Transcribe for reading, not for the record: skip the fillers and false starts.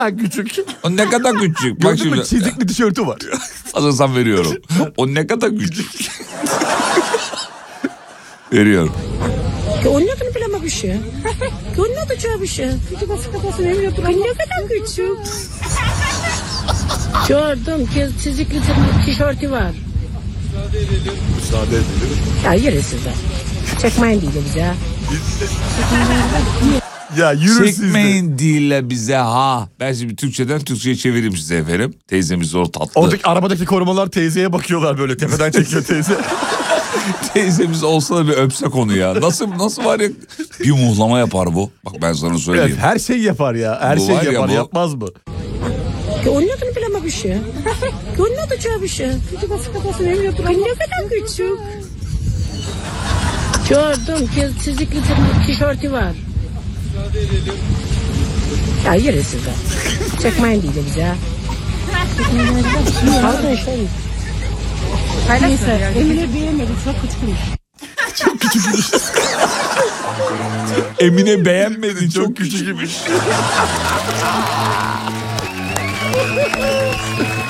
Küçük. O ne kadar küçük. Bak Gördün mü, şimdi. çizikli tişörtü var. Hazırsan veriyorum. O ne kadar küçük. Veriyorum. Onun bile bir şey. Onun da bir şey. Ne kadar küçük. Gördüm ki çizikli tişörtü var. Müsaade edelim. Ya yürü size. Çekmeyin değil bize. Ya yürü siz de. Çekmeyin dille bize ha. Ben şimdi Türkçeden Türkçe'ye çevireyim size efendim. Teyzemiz o tatlı. Oradaki arabadaki korumalar teyzeye bakıyorlar böyle, tepeden çekiyor teyze. Teyzemiz olsa da bir öpsek onu ya. Nasıl var ya, bir muhlama yapar bu. Bak ben sana söyleyeyim. Evet, her şey yapar ya. Her Bu şey var ya yapar, bu. yapmaz mı? Onun bile bir şey. Onun da bir şey. Ne kadar küçük. Gördüm ki çizikli tişörtü var. Ya yürü size. Çekmeyin değil bize. Pardon şey. Neyse, Emine beğenmedi, çok küçükmüş. Emine beğenmedi, çok küçük imiş.